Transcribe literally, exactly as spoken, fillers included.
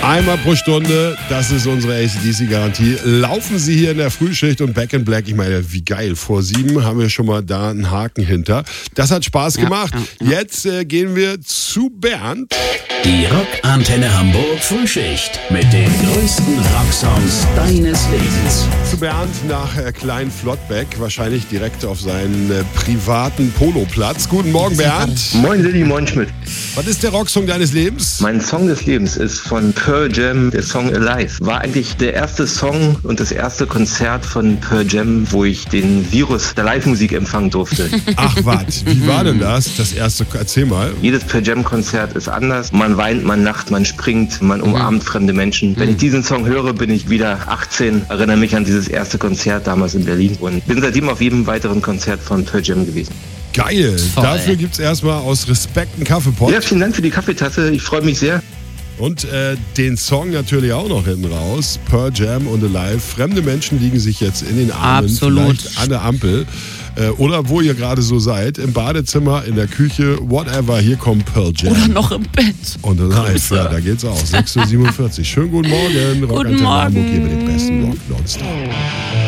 Einmal pro Stunde, das ist unsere A C D C-Garantie. Laufen Sie hier in der Frühschicht und Back in Black. Ich meine, wie geil. Vor sieben haben wir schon mal da einen Haken hinter. Das hat Spaß gemacht. Ja, ja, ja. Jetzt äh, gehen wir zu Bernd. Die Rockantenne Hamburg Frühschicht mit den größten Rocksongs deines Lebens. Zu Bernd nach äh, Klein Flottbeck, wahrscheinlich direkt auf seinen äh, privaten Poloplatz. Guten Morgen, Bernd. Moin Silly, moin Schmidt. Was ist der Rocksong deines Lebens? Mein Song des Lebens ist von Pearl Jam, der Song Alive. War eigentlich der erste Song und das erste Konzert von Pearl Jam, wo ich den Virus der Live-Musik empfangen durfte. Ach was, wie war denn das? Das erste, erzähl mal. Jedes Pearl Jam-Konzert ist anders. Man weint, man lacht, man springt, man umarmt fremde Menschen. Wenn ich diesen Song höre, bin ich wieder achtzehn, erinnere mich an dieses erste Konzert damals in Berlin und bin seitdem auf jedem weiteren Konzert von Pearl Jam gewesen. Geil. Voll. Dafür gibt es erstmal aus Respekt einen Kaffeepott. Ja, vielen Dank für die Kaffeetasse. Ich freue mich sehr. Und äh, den Song natürlich auch noch hinten raus. Pearl Jam und Alive. Fremde Menschen liegen sich jetzt in den Armen. Absolut. Vielleicht an der Ampel. Äh, oder wo ihr gerade so seid. Im Badezimmer, in der Küche, whatever. Hier kommt Pearl Jam. Oder noch im Bett. Und Alive, ja, da geht's auch. sechs Uhr siebenundvierzig. Schönen guten Morgen. Guten Morgen. Hamburg hier mit dem besten Rock nonstop.